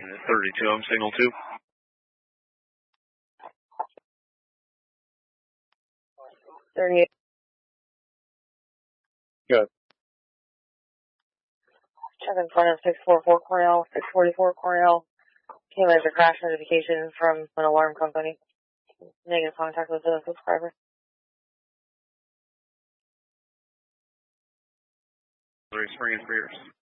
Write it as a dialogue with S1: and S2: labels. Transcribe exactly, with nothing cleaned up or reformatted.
S1: thirty-two, I'm signal two.
S2: thirty-eight.
S1: Good.
S2: Check in front of six forty-four Cornell, six forty-four Cornell. Came as a crash notification from an alarm company. Negative contact with the subscriber.
S1: Three spring and spears.